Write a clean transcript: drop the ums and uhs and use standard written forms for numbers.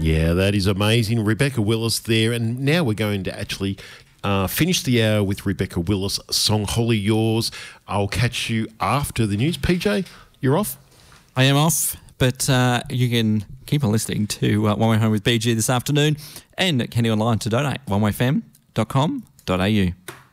Yeah, that is amazing. Rebecca Willis there. And now we're going to actually finish the hour with Rebecca Willis' song Wholly Yours. I'll catch you after the news. PJ, you're off? I am off, but you can keep on listening to One Way Home with BG this afternoon and Kenny Online to donate, onewayfm.com.au.